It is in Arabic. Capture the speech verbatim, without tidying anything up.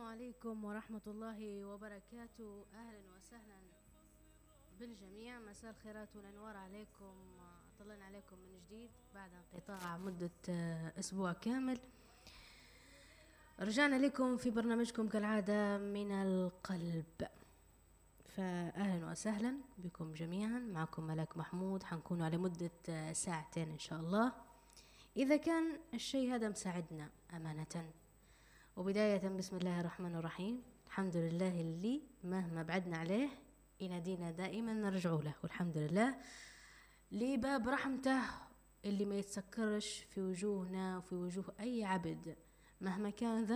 عليكم ورحمة الله وبركاته. أهلا وسهلا بالجميع، مساء الخيرات والأنوار عليكم. طلعنا عليكم من جديد بعد انقطاع مدة أسبوع كامل. رجعنا لكم في برنامجكم كالعادة من القلب، فأهلا وسهلا بكم جميعا. معكم ملاك محمود، حنكون على مدة ساعتين إن شاء الله إذا كان الشيء هذا مساعدنا أمانة. وبداية بسم الله الرحمن الرحيم، الحمد لله اللي مهما بعدنا عليه ينادينا دائما نرجع له، والحمد لله لباب رحمته اللي ما يتسكرش في وجوهنا وفي وجوه أي عبد مهما كان ذنب